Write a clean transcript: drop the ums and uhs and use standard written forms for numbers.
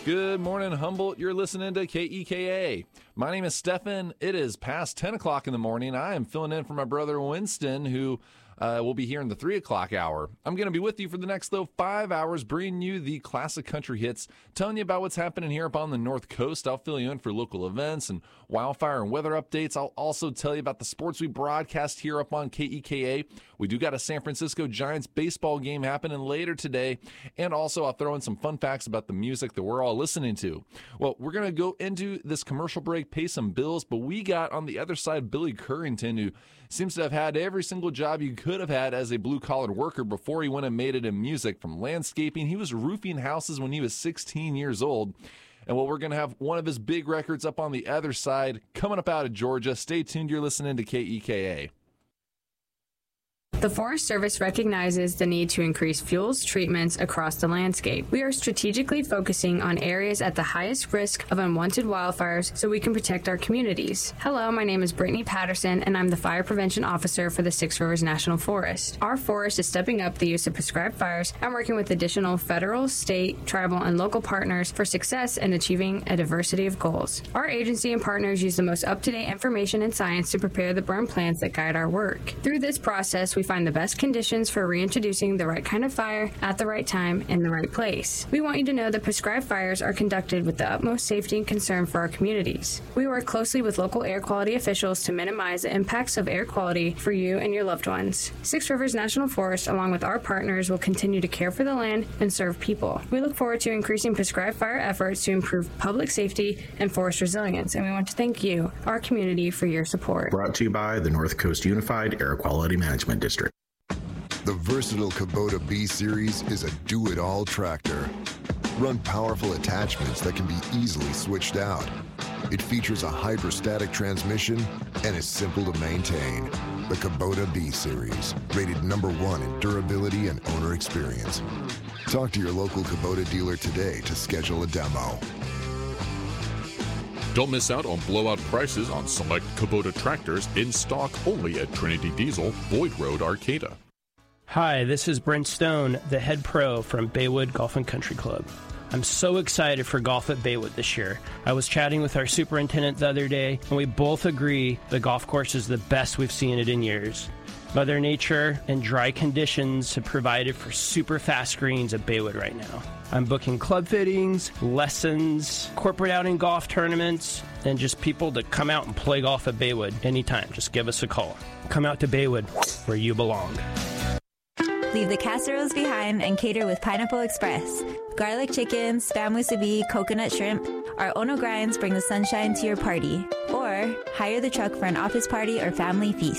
Good morning, Humboldt. You're listening to KEKA. My name is Stefan. It is past 10 o'clock in the morning. I am filling in for my brother Winston, who will be here in the 3 o'clock hour. I'm going to be with you for the next, 5 hours, bringing you the classic country hits, telling you about what's happening here up on the North Coast. I'll fill you in for local events and wildfire and weather updates. I'll also tell you about the sports we broadcast here up on KEKA. We do got a San Francisco Giants baseball game happening later today, and also I'll throw in some fun facts about the music that we're all listening to. Well, we're going to go into this commercial break, pay some bills, but we got on the other side Billy Currington, who seems to have had every single job you could have had as a blue-collar worker before he went and made it in music. From landscaping, he was roofing houses when he was 16 years old. And well, we're going to have one of his big records up on the other side coming up out of Georgia. Stay tuned. You're listening to KEKA. The Forest Service recognizes the need to increase fuels treatments across the landscape. We are strategically focusing on areas at the highest risk of unwanted wildfires so we can protect our communities. Hello, my name is Brittany Patterson, and I'm the Fire Prevention Officer for the Six Rivers National Forest. Our forest is stepping up the use of prescribed fires and working with additional federal, state, tribal, and local partners for success in achieving a diversity of goals. Our agency and partners use the most up-to-date information and science to prepare the burn plans that guide our work. Through this process, we find the best conditions for reintroducing the right kind of fire at the right time in the right place. We want you to know that prescribed fires are conducted with the utmost safety and concern for our communities. We work closely with local air quality officials to minimize the impacts of air quality for you and your loved ones. Six Rivers National Forest, along with our partners, will continue to care for the land and serve people. We look forward to increasing prescribed fire efforts to improve public safety and forest resilience, and we want to thank you, our community, for your support. Brought to you by the North Coast Unified Air Quality Management District. The versatile Kubota B-Series is a do-it-all tractor. Run powerful attachments that can be easily switched out. It features a hydrostatic transmission and is simple to maintain. The Kubota B-Series, rated #1 in durability and owner experience. Talk to your local Kubota dealer today to schedule a demo. Don't miss out on blowout prices on select Kubota tractors in stock only at Trinity Diesel, Boyd Road, Arcata. Hi, this is Brent Stone, the head pro from Baywood Golf and Country Club. I'm so excited for golf at Baywood this year. I was chatting with our superintendent the other day, and we both agree the golf course is the best we've seen it in years. Mother Nature and dry conditions have provided for super fast greens at Baywood right now. I'm booking club fittings, lessons, corporate outing golf tournaments, and just people to come out and play golf at Baywood anytime. Just give us a call. Come out to Baywood, where you belong. Leave the casseroles behind and cater with Pineapple Express. Garlic chicken, spam musubi, coconut shrimp. Our Ono grinds bring the sunshine to your party. Or hire the truck for an office party or family feast.